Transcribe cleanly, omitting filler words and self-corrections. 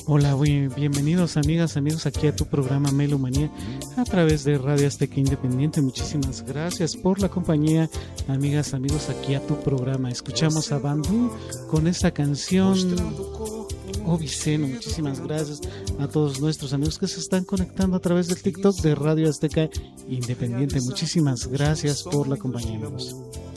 Hola, bienvenidos amigas, amigos aquí a tu programa Melomanía a través de Radio Azteca Independiente. Muchísimas gracias por la compañía, amigas, amigos, aquí a tu programa. Escuchamos a Bandú con esta canción Obiceno. Muchísimas gracias a todos nuestros amigos que se están conectando a través del TikTok de Radio Azteca Independiente. Muchísimas gracias por la compañía, amigos.